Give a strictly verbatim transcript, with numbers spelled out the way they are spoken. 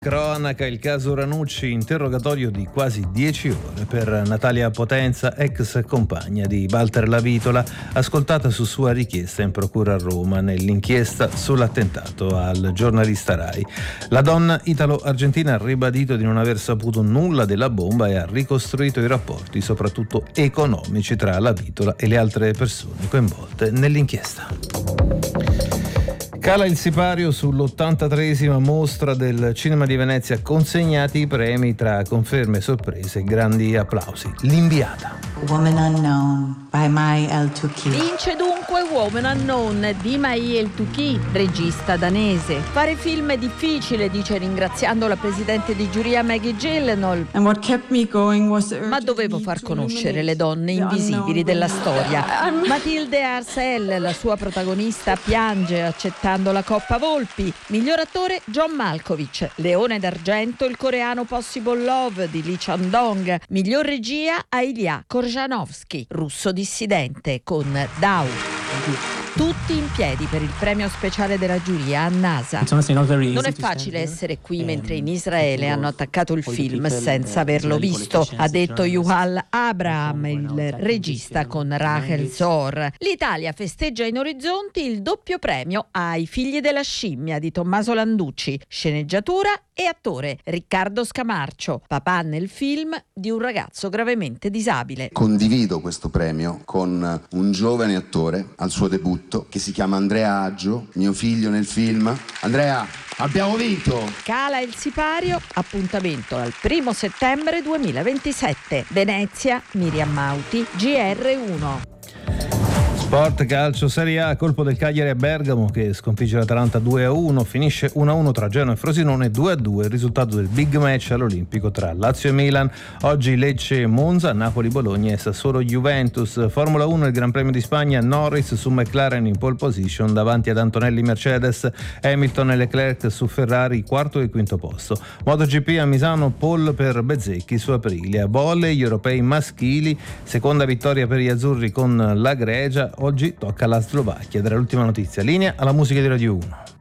Cronaca, il caso Ranucci, interrogatorio di quasi dieci ore per Natalia Potenza, ex compagna di Walter Lavitola, ascoltata su sua richiesta in procura a Roma nell'inchiesta sull'attentato al giornalista Rai. La donna italo-argentina ha ribadito di non aver saputo nulla della bomba e ha ricostruito i rapporti, soprattutto economici, tra Lavitola e le altre persone coinvolte nell'inchiesta. Cala il sipario sull'ottantatreesima mostra del Cinema di Venezia, consegnati i premi tra conferme e sorprese e grandi applausi. L'Inviata. Woman Unknown by Mai El-Touki. Vince dunque Woman Unknown di Mai El-Touki, regista danese. Fare film è difficile, dice ringraziando la presidente di giuria Maggie Gyllenhaal. And what kept me going was the urge Ma dovevo to far conoscere illuminate le donne the invisibili unknown della women. storia. I'm- Matilde Arsel, la sua protagonista, piange accettando la Coppa Volpi. Miglior attore John Malkovich. Leone d'argento il coreano Possible Love di Lee Chan-dong. Miglior regia Ilya Korjanovsky, russo dissidente, con Dao. Tutti in piedi per il premio speciale della giuria a NASA. Non è facile essere qui mentre in Israele hanno attaccato il film senza averlo visto, ha detto Yuval Abraham, il regista con Rachel Zor. L'Italia festeggia in orizzonti il doppio premio ai Figli della scimmia di Tommaso Landucci, sceneggiatura e attore. Riccardo Scamarcio, papà nel film di un ragazzo gravemente disabile. Condivido questo premio con un giovane attore al suo debutto che si chiama Andrea Aggio, mio figlio nel film. Andrea, abbiamo vinto! Cala il sipario, appuntamento al primo settembre duemilaventisette. Venezia, Miriam Mauti, G R uno. Sport, calcio, Serie A, colpo del Cagliari a Bergamo che sconfigge l'Atalanta due a uno, finisce uno a uno tra Genoa e Frosinone, due a due il risultato del big match all'Olimpico tra Lazio e Milan. Oggi Lecce e Monza, Napoli, Bologna e Sassuolo Juventus. Formula uno, il Gran Premio di Spagna, Norris su McLaren in pole position davanti ad Antonelli Mercedes, Hamilton e Leclerc su Ferrari, quarto e quinto posto. MotoGP a Misano, pole per Bezzecchi su Aprilia. Volley, gli europei maschili, seconda vittoria per gli azzurri con la Gregia. Oggi tocca alla Slovacchia. Ed era l'ultima notizia. Linea alla musica di Radio uno.